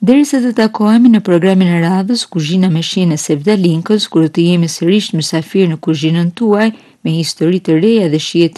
Derisa të takohemi në programin e radhës Kuzhina me shije në Sevda Linkës, kur do të jemi sërish mysafir në kuzhinën tuaj me histori të reja dhe shije